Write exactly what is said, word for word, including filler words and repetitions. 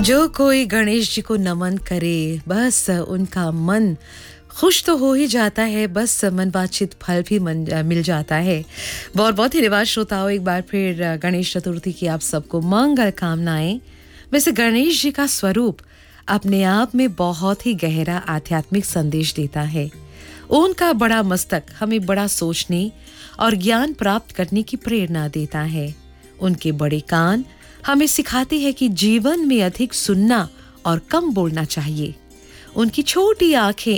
जो कोई गणेश जी को नमन करे बस उनका मन खुश तो हो ही जाता है, बस मनवांछित फल भी मन, मिल जाता है। बहुत बहुत धन्यवाद श्रोताओं, एक बार फिर गणेश चतुर्थी की आप सबको मंगल कामनाएं। वैसे गणेश जी का स्वरूप अपने आप में बहुत ही गहरा आध्यात्मिक संदेश देता है। उनका बड़ा मस्तक हमें बड़ा सोचने और ज्ञान प्राप्त करने की प्रेरणा देता है। उनके बड़े कान हमें सिखाते हैं कि जीवन में अधिक सुनना और कम बोलना चाहिए। उनकी छोटी आंखें